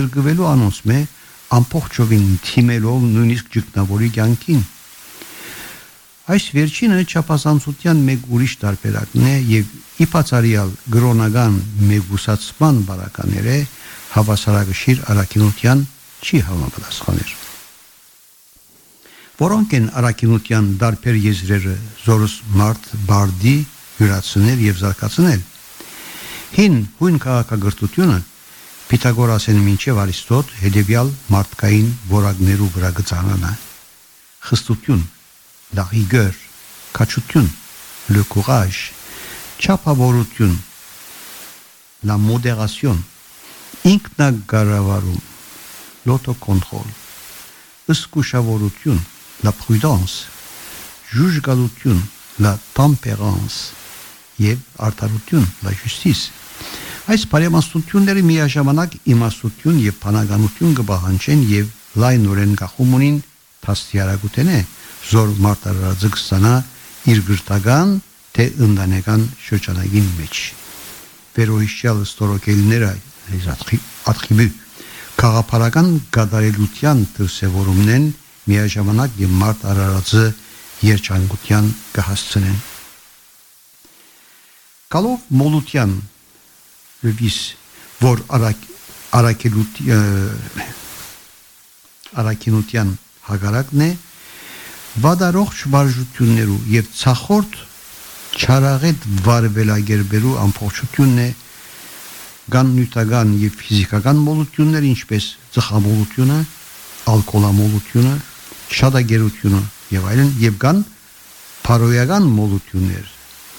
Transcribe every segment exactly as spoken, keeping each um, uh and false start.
զրկվելու անոնցում է ամբողջովին թիմելով նույնիսկ ճգնավորի կյանքին։ Այս վերջինը չափազանցության մեկ ուրիշ տարբերակն է եւ իպացարիալ գրոնական մեգուսացման բարակաները հավասարակշիռ առաքինության չի համապատասխաներ։ Որոնք են առաքինության դարբեր եզրերը զորս մարդ բարդի յուրացնել եւ զարգացնել։ Հին հույն քաղաքագրթությունը Պիթագորասեն մինչև Արիստոտ հետևյալ մարդկային որակներու վրա գծանանա. խստություն, la rigueur, քաջություն, le courage, չափավորություն, la modération, ինքնակառավարում, l'autocontrôle, ըսկուշավորություն, la prudence, ժուժգալություն, la tempérance եւ արդարություն, la justice։ Այս բարեմաստությունները միաժամանակ իմաստություն եւ բանականություն կբահանջեն եւ լայնորեն գախում ունին փաստիարակութեն է զոր մարտարարածը կստանա իր գրտական թե ընտանեկան շրջանագին մեջ։ Վերոհիշյալ ստորոգելները ատխիբի քաղաքական գադարելության դրսևորումն են միաժամանակ եւ մարտարարածը երջանկության կհասցնեն։ Կալով մոլության լույս, որ առաքինության հագարակն է, վադարողջ վարժություններու և ծախորդ չարաղետ վարվելագերբերու ամբողջությունն է կան նյութական և ֆիզիկական մոլություններ, ինչպես ծխամոլությունը, ալկոլամոլությունը, շատագերությունը և այլն, և կան փարոյական մոլություններ,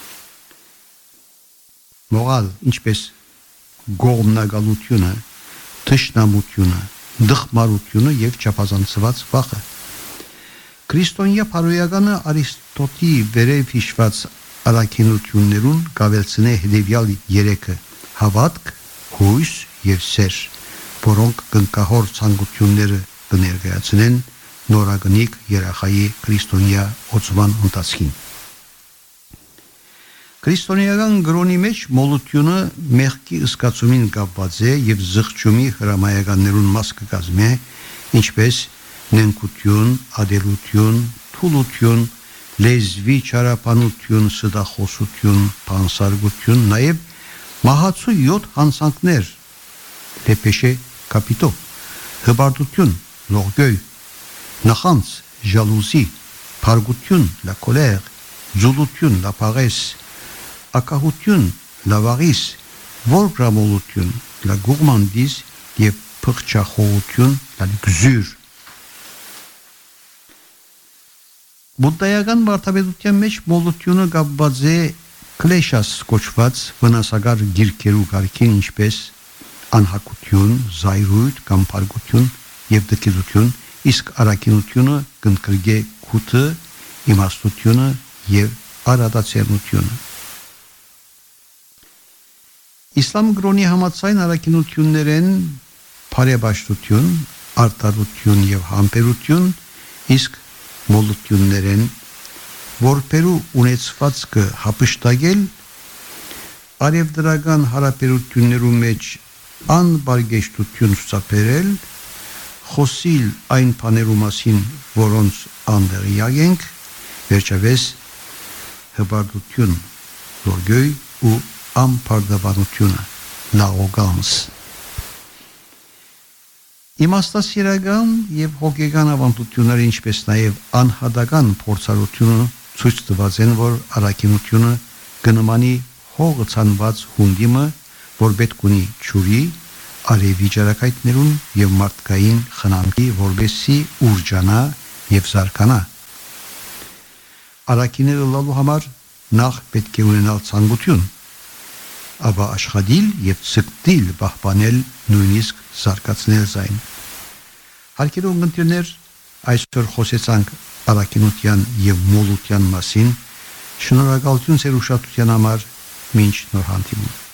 մողալ, ինչպես գողմնագալությունը, թշնամությունը, դխմարությունը եւ չափազանցված վախը։ Քրիստոնյա փարոյականը Արիստոտի վերև հիշված առաքինություններուն կավելցնե հետևյալ երեքը՝ հավատք, հույս եւ սեր, որոնք կնկահոր ցանկությունները կներկայացնեն նորագնիկ երախայի քրիստոնյա օծման ընթացքին։ Քրիստոնեական գրոնի մեջ մոլությունը մեղքի զգացումին կապված է եւ զղջումի հրամայականներուն մաս կկազմի, ինչպես նենկություն, ադելություն, թուլություն, լեզվի չարապանություն, սդախոսություն, փանսարգություն, նաեւ մահացու յոթ հանցանքներ, դեպեշե կապիտո, հբարտություն, լորգոյ, նախանց, ժալուզի, փարգություն, la colère, զուլություն, la paresse, ակահություն, լավարիս, որգրամոլություն, la gourmandise եւ փղճախոհություն, la luxure։ Բուդդայական վարդապետության մեջ մոլությունը կապված է կլեշաս կոչված վնասակար գիրքերու կարգին, ինչպես անհակություն, զայրույթ կամ փարգություն եւ դքիդություն, իսկ առաքինությունը կընկրգե քութը, իմաստությունը եւ արադացիանությունը։ Իսլամ գրոնի համաձայն առաքինություններեն բարեբաշխություն, արտարություն եւ համբերություն, իսկ մոլություններեն որբերու ունեցվածքը հապշտագել, արևդրական հարաբերություններու մեջ անբարգեշտություն ցուցաբերել, խոսիլ այն բաներու մասին, որոնց անդերյակ ենք, վերջապես հբարտություն, լորգոյ ու ամփարդաբանությունը, l'arrogance։ Իմաստասիրական եւ հոգեկան ավանդությունները, ինչպես նաեւ անհատական փորձառությունը ցույց տված են, որ առաքինությունը կնմանի հողը ցանված հունդիմը, որ պետք ունի ճուրի, արևի ջարակայթներուն եւ մարդկային խնամքի, որբեսի ուրջանա եւ զարգանա։ Առաքիները լալու համար նախ պետք է ունենալ ցանկություն, ապա աշխատիլ եւ ցկտիլ պահպանել, նույնիսկ զարգացնել զայն։ Հարկերու ընկերներ, այսօր խոսեցանք առաքինության եւ մոլության մասին։ Շնորհակալություն ձեր ուշադրության համար, մինչ նոր հանդիպում։